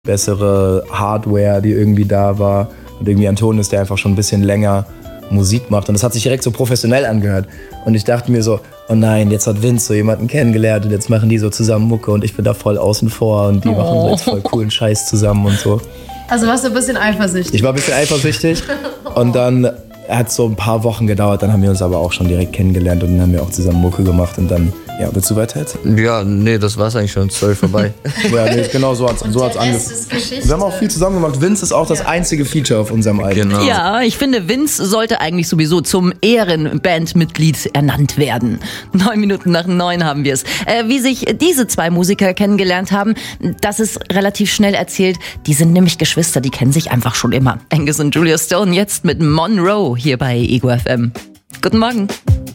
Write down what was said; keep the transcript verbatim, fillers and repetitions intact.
bessere Hardware, die irgendwie da war. Und irgendwie Antonis, der einfach schon ein bisschen länger Musik macht. Und das hat sich direkt so professionell angehört. Und ich dachte mir so, oh nein, jetzt hat Vince so jemanden kennengelernt und jetzt machen die so zusammen Mucke und ich bin da voll außen vor und die oh. machen so jetzt voll coolen Scheiß zusammen und so. Also warst du ein bisschen eifersüchtig? Ich war ein bisschen eifersüchtig und dann hat es so ein paar Wochen gedauert, dann haben wir uns aber auch schon direkt kennengelernt und dann haben wir auch zusammen Mucke gemacht und dann, ja, willst du weiter jetzt? Ja, nee, das war's eigentlich schon, sorry, vorbei. Ja, nee, genau so hat's, so hat's angefangen. Wir haben auch viel zusammen gemacht. Vince ist auch das einzige Feature auf unserem Album. Genau. Ja, ich finde, Vince sollte eigentlich sowieso zum Ehrenbandmitglied ernannt werden. Neun Minuten nach neun haben wir es. Äh, wie sich diese zwei Musiker kennengelernt haben, das ist relativ schnell erzählt. Die sind nämlich Geschwister, die kennen sich einfach schon immer. Angus und Julia Stone jetzt mit Monroe hier bei Ego F M. Guten Morgen.